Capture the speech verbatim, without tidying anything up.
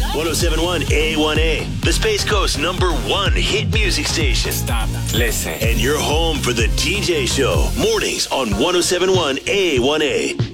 ten seventy-one A one A, the Space Coast number one hit music station. Stop. Listen. And you're home for the T J Show. Mornings on ten seventy-one A one A.